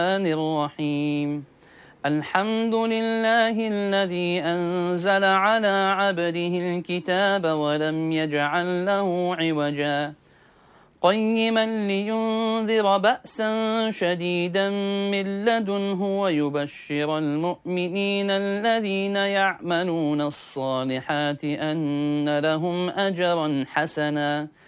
الرحيم الحمد لله الذي أنزل على عبده الكتاب ولم يجعل له عوجا قيما لينذر بأسا شديدا من لدنه ويبشر المؤمنين الذين يعملون الصالحات أن لهم أجرا حسنا